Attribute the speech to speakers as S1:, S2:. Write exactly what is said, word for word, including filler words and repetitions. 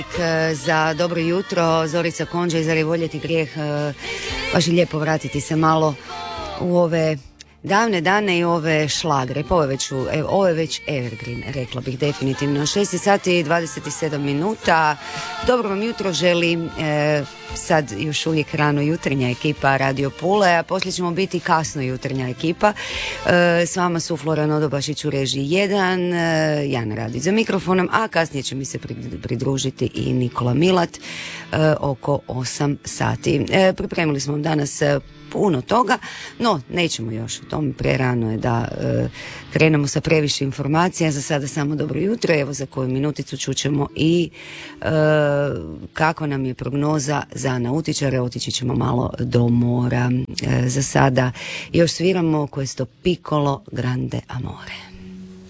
S1: Za dobro jutro, Zorica Konđa i Zar je voljeti grijeh. Baš je lijepo vratiti se malo u ove davne dane i ove šlagre. Pa ovo je već, ovo je već evergreen, rekla bih definitivno. šest sati i dvadeset sedam minuta. Dobro vam jutro želim. E, sad još uvijek rano jutarnja ekipa Radio Pule, a poslije ćemo biti kasno jutarnja ekipa. E, s vama su Flora Odobašić u režiji jedan, e, Jana Radić za mikrofonom, a kasnije će mi se pridružiti i Nikola Milat e, oko osam sati. E, pripremili smo vam danas puno toga, no nećemo još o tome, prerano je da e, krenemo sa previše informacija. Za sada samo dobro jutro, evo za koju minuticu čućemo i e, kako nam je prognoza za nautičare. Otići ćemo malo do mora. E, za sada još sviramo Questo piccolo grande amore.